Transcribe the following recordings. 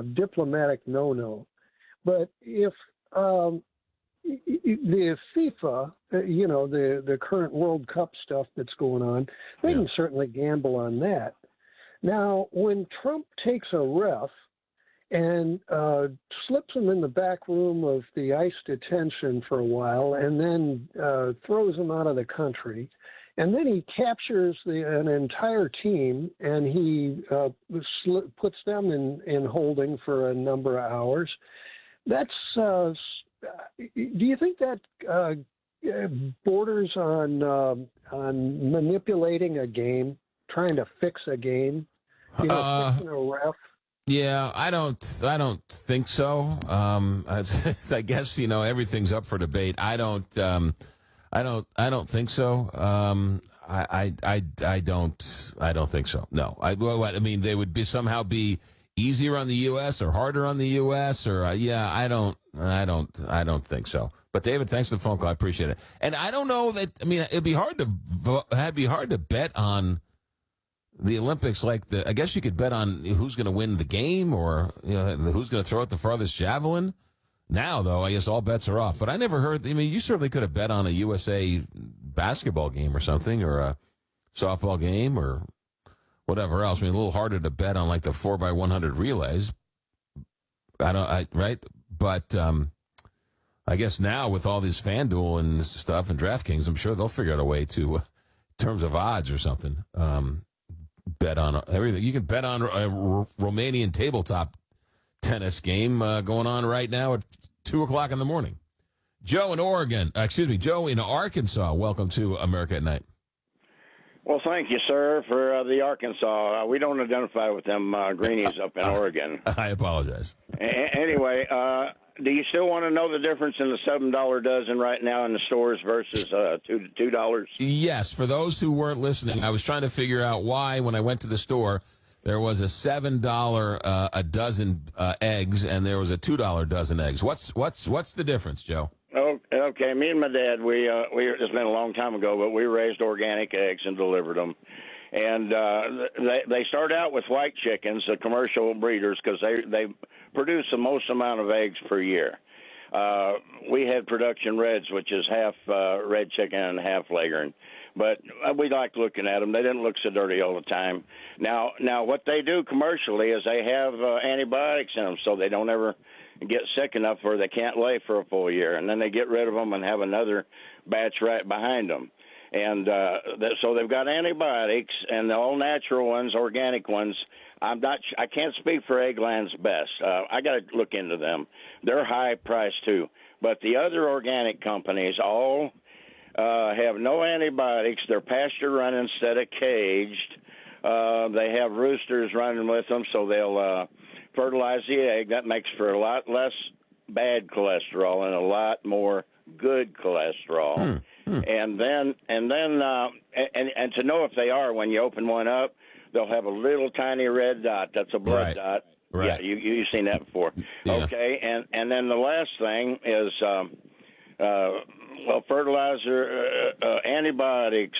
diplomatic no-no. But if the FIFA, the current World Cup stuff that's going on, they can certainly gamble on that. Now, when Trump takes a ref and slips him in the back room of the ICE detention for a while and then throws him out of the country, and then he captures an entire team and he puts them in holding for a number of hours, that's do you think that borders on manipulating a game, trying to fix a game, fixing a ref? Yeah, I don't think so. I guess everything's up for debate. I don't think so. I don't think so. No. I mean, they would somehow be easier on the U.S. or harder on the U.S. or I don't think so. But David, thanks for the phone call. I appreciate it. And I don't know that. I mean, it'd be hard to bet on the Olympics. I guess you could bet on who's going to win the game or who's going to throw out the farthest javelin. Now, though, I guess all bets are off. But I never heard. I mean, you certainly could have bet on a USA basketball game or something, or a softball game, or whatever else. I mean, a little harder to bet on the 4x100 relays. Right? But I guess now with all this FanDuel and stuff and DraftKings, I'm sure they'll figure out a way to, in terms of odds or something, bet on everything. You can bet on a Romanian tabletop tennis game going on right now at 2:00 in the morning. Joe in Arkansas. Welcome to America at Night. Well, thank you, sir, for the Arkansas. We don't identify with them greenies up in Oregon. I apologize. Anyway, do you still want to know the difference in the $7 dozen right now in the stores versus $2? Yes. For those who weren't listening, I was trying to figure out why, when I went to the store, there was a $7 a dozen eggs and there was a $2 dozen eggs. What's the difference, Joe? Okay, me and my dad, it's been a long time ago, but we raised organic eggs and delivered them. And they start out with white chickens, the commercial breeders, because they produce the most amount of eggs per year. We had production reds, which is half red chicken and half Leghorn. But we liked looking at them. They didn't look so dirty all the time. Now what they do commercially is they have antibiotics in them so they don't ever get sick enough where they can't lay for a full year. And then they get rid of them and have another batch right behind them. And so they've got antibiotics, and the all-natural ones, organic ones, I can't speak for Eggland's Best. I got to look into them. They're high priced, too. But the other organic companies all have no antibiotics. They're pasture-run instead of caged. They have roosters running with them, so they'll fertilize the egg. That makes for a lot less bad cholesterol and a lot more good cholesterol. And then to know if they are, when you open one up, they'll have a little tiny red dot. That's a blood dot. Right. Yeah, you've seen that before. Yeah. Okay, and then the last thing is fertilizer, antibiotics,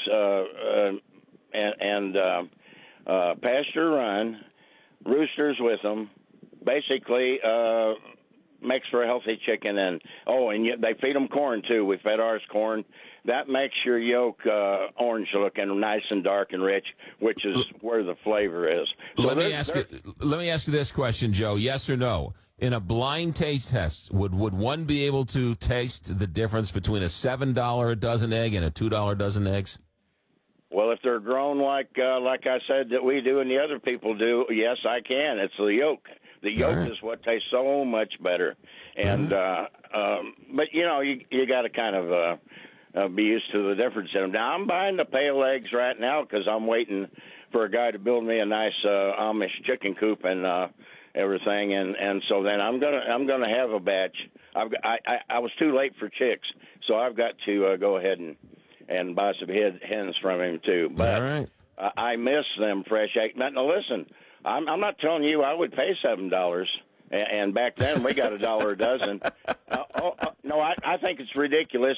and pasture run, roosters with them. Basically, makes for a healthy chicken, and they feed them corn too. We fed ours corn. That makes your yolk orange looking, nice and dark and rich, which is where the flavor is. So let me ask you this question, Joe. Yes or no? In a blind taste test, would one be able to taste the difference between a $7 a dozen egg and a $2 dozen eggs? Well, if they're grown like I said that we do and the other people do, yes, I can. It's the yolk. The yolk is what tastes so much better. And but you got to kind of be used to the difference in them. Now I'm buying the pale eggs right now because I'm waiting for a guy to build me a nice Amish chicken coop and everything. And so then I'm gonna have a batch. I was too late for chicks, so I've got to go ahead and buy some hens from him too. But all right. I miss them fresh eggs. Now listen. I'm not telling you I would pay $7, and back then we got $1 a dozen. No, I think it's ridiculous.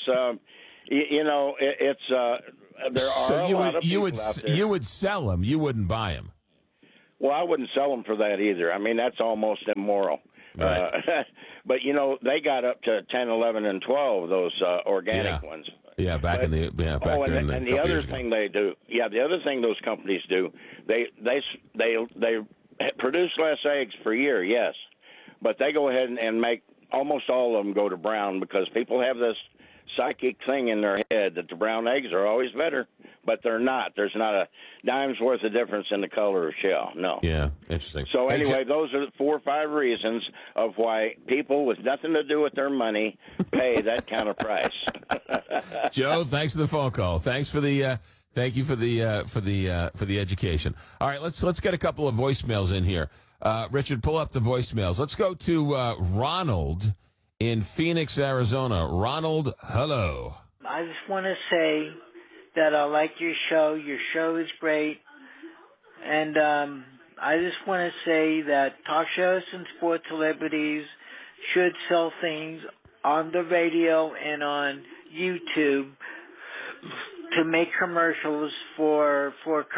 It's there are a lot of people out there. You would sell them. You wouldn't buy them. Well, I wouldn't sell them for that either. I mean, that's almost immoral. Right. But, they got up to 10, 11, and 12, those organic ones. Yeah, back and the other thing they do, the other thing those companies do, they produce less eggs per year, yes, but they go ahead and make almost all of them go to brown because people have this psychic thing in their head that the brown eggs are always better, but they're not. There's not a dime's worth of difference in the color of shell. No. Yeah, interesting. So anyway, those are 4 or 5 reasons of why people with nothing to do with their money pay that kind of price. Joe, thanks for the phone call. Thank you for the education. All right, let's get a couple of voicemails in here. Richard, pull up the voicemails. Let's go to Ronald in Phoenix, Arizona. Ronald, hello. I just want to say that I like your show. Your show is great. And I just want to say that talk shows and sports celebrities should sell things on the radio and on YouTube to make commercials for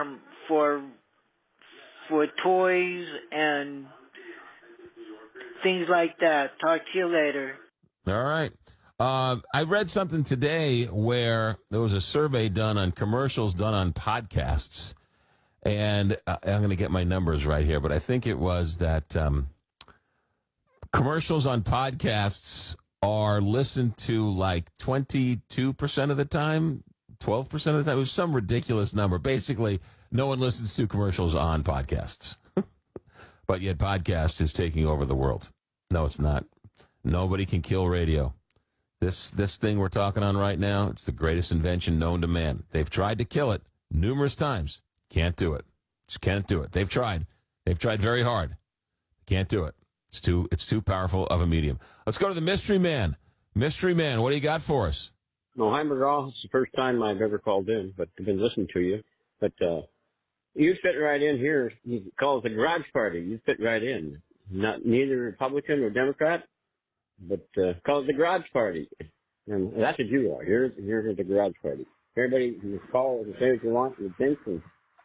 toys and things like that. Talk to you later. All right. I read something today where there was a survey done on commercials done on podcasts. And I'm going to get my numbers right here, but I think it was that commercials on podcasts are listened to like 22% of the time, 12% of the time. It was some ridiculous number. Basically, no one listens to commercials on podcasts. But yet podcast is taking over the world. No, it's not. Nobody can kill radio. This thing we're talking on right now, it's the greatest invention known to man. They've tried to kill it numerous times. Can't do it. Just can't do it. They've tried. They've tried very hard. Can't do it. It's too powerful of a medium. Let's go to the Mystery Man. Mystery Man, what do you got for us? No, hi, McGraw. It's the first time I've ever called in, but I've been listening to you. But you fit right in here. You call it the garage party. You fit right in. Neither Republican or Democrat, but call it the garage party. And that's what you are. You're the garage party. Everybody can call and say what you want and think, and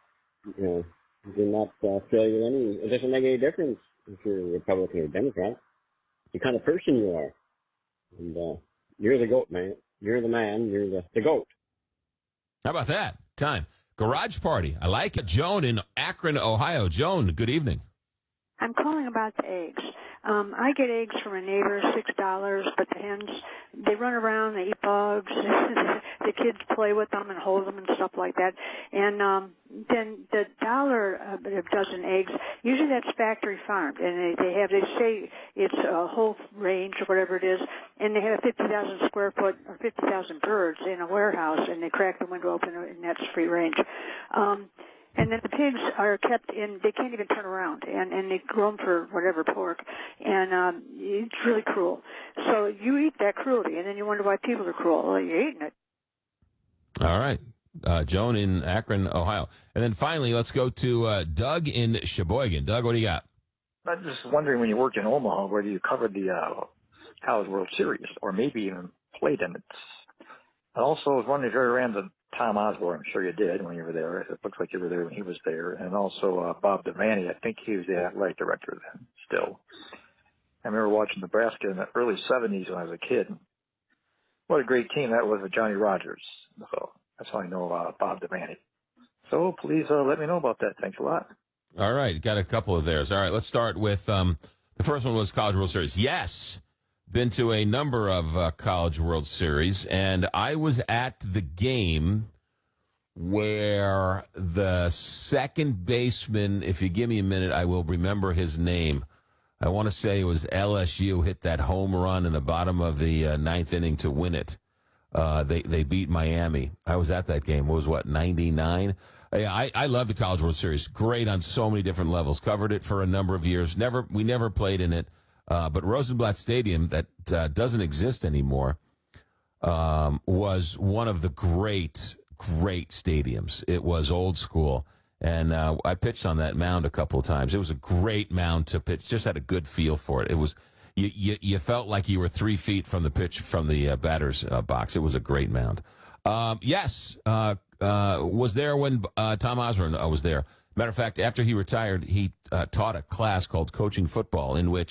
you do not feel you any. It doesn't make any difference if you're a Republican or Democrat. The kind of person you are, and you're the goat, man. You're the man. You're the goat. How about that? Time. Garage party. I like it. Joan in Akron, Ohio. Joan, good evening. I'm calling about the eggs. I get eggs from a neighbor, $6, but the hens, they run around, they eat bugs, the kids play with them and hold them and stuff like that. And then the $1 a dozen eggs, usually that's factory farmed, and they say it's a whole range or whatever it is, and they have 50,000 square foot or 50,000 birds in a warehouse, and they crack the window open, and that's free range. And then the pigs are kept in, they can't even turn around, and they grow them for whatever, pork, and it's really cruel. So you eat that cruelty, and then you wonder why people are cruel. Well, you're eating it. All right. Joan in Akron, Ohio. And then finally, let's go to Doug in Sheboygan. Doug, what do you got? I'm just wondering, when you worked in Omaha, whether you covered the College World Series, or maybe even played in it. I also was wondering if you ever ran the Tom Osborne. I'm sure you did when you were there. It looks like you were there when he was there. And also Bob Devaney. I think he was the athletic director then still. I remember watching Nebraska in the early 70s when I was a kid. What a great team that was with Johnny Rogers. So that's how I know about Bob Devaney. So please let me know about that. Thanks a lot. All right. Got a couple of theirs. All right. Let's start with the first one was College World Series. Yes. Been to a number of College World Series, and I was at the game where the second baseman, if you give me a minute, I will remember his name. I want to say it was LSU hit that home run in the bottom of the ninth inning to win it. They beat Miami. I was at that game. It was, 99? I love the College World Series. Great on so many different levels. Covered it for a number of years. We never played in it. But Rosenblatt Stadium, that doesn't exist anymore, was one of the great stadiums. It was old school, and I pitched on that mound a couple of times. It was a great mound to pitch. Just had a good feel for it. It was you felt like you were 3 feet from the pitch from the batter's box. It was a great mound. Yes, was there when Tom Osborne was there. Matter of fact, after he retired, he taught a class called Coaching Football, in which